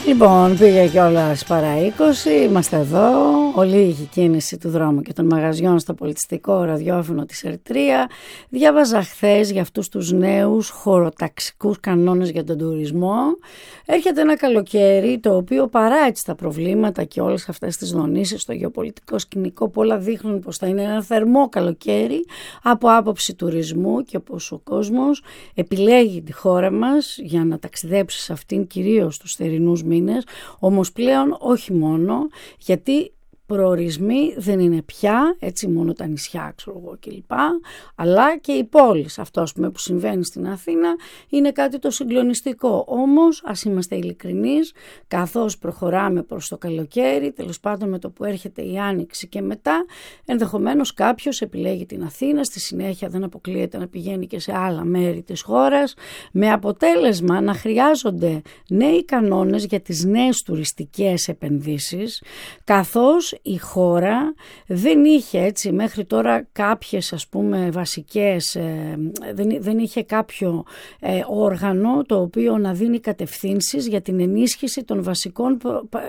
Λοιπόν, πήγε κιόλας παρά 20, είμαστε εδώ, ολίγη κίνηση του δρόμου και των μαγαζιών στο πολιτιστικό ραδιόφωνο της Ερτρία. Διάβαζα χθες για αυτούς τους νέους χωροταξικούς κανόνες για τον τουρισμό. Έρχεται ένα καλοκαίρι το οποίο παρά έτσι τα προβλήματα και όλες αυτές τις δονήσεις στο γεωπολιτικό σκηνικό που όλα δείχνουν πως θα είναι ένα θερμό καλοκαίρι από άποψη τουρισμού και πως ο κόσμος επιλέγει τη χώρα μας για να ταξιδέψει σε αυτήν κυρίως τους θερινούς μήνες, όμως πλέον όχι μόνο, γιατί προορισμοί δεν είναι πια έτσι μόνο τα νησιά, ξέρω εγώ κλπ, αλλά και οι πόλεις. Αυτό που συμβαίνει στην Αθήνα είναι κάτι το συγκλονιστικό. Όμως ας είμαστε ειλικρινείς, καθώς προχωράμε προς το καλοκαίρι, τέλος πάντων με το που έρχεται η Άνοιξη και μετά, ενδεχομένως κάποιος επιλέγει την Αθήνα, στη συνέχεια δεν αποκλείεται να πηγαίνει και σε άλλα μέρη της χώρας, με αποτέλεσμα να χρειάζονται νέοι κανόνες για τις νέες τουριστικές επενδύσεις, καθώς η χώρα δεν είχε έτσι μέχρι τώρα κάποιες βασικές, δεν είχε κάποιο όργανο το οποίο να δίνει κατευθύνσεις για την ενίσχυση των βασικών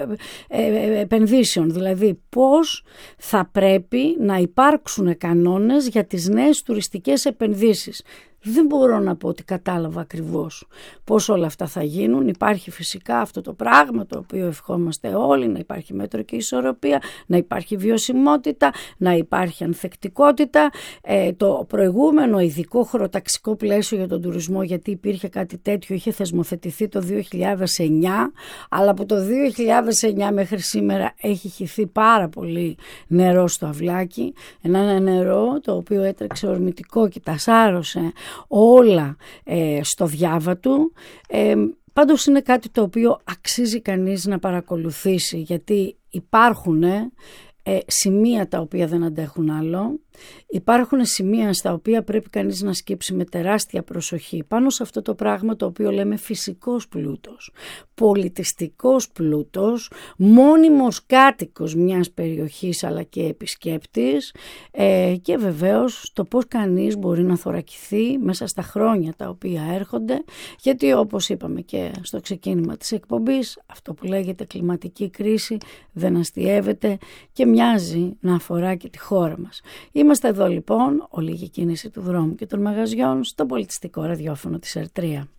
επενδύσεων. Δηλαδή πώς θα πρέπει να υπάρξουν κανόνες για τις νέες τουριστικές επενδύσεις. Δεν μπορώ να πω ότι κατάλαβα ακριβώς πώς όλα αυτά θα γίνουν. Υπάρχει φυσικά αυτό το πράγμα το οποίο ευχόμαστε όλοι, να υπάρχει μέτρο και ισορροπία, να υπάρχει βιωσιμότητα, να υπάρχει ανθεκτικότητα. Το προηγούμενο ειδικό χωροταξικό πλαίσιο για τον τουρισμό, γιατί υπήρχε κάτι τέτοιο, είχε θεσμοθετηθεί το 2009, αλλά από το 2009 μέχρι σήμερα έχει χυθεί πάρα πολύ νερό στο αυλάκι. Ένα νερό το οποίο έτρεξε ορμητικό και τα σάρωσε όλα στο διάβα του. Πάντως είναι κάτι το οποίο αξίζει κανείς να παρακολουθήσει, γιατί υπάρχουν σημεία τα οποία δεν αντέχουν άλλο. Υπάρχουν σημεία στα οποία πρέπει κανείς να σκύψει με τεράστια προσοχή πάνω σε αυτό το πράγμα το οποίο λέμε φυσικός πλούτος, πολιτιστικός πλούτος, μόνιμος κάτοικος μιας περιοχής αλλά και επισκέπτης, και βεβαίως το πώς κανείς μπορεί να θωρακιστεί μέσα στα χρόνια τα οποία έρχονται, γιατί όπως είπαμε και στο ξεκίνημα της εκπομπής, αυτό που λέγεται κλιματική κρίση δεν αστιεύεται και μοιάζει να αφορά και τη χώρα μας. Είμαστε εδώ λοιπόν, ολίγη κίνηση του δρόμου και των μαγαζιών, στο πολιτιστικό ραδιόφωνο της Ερτρία.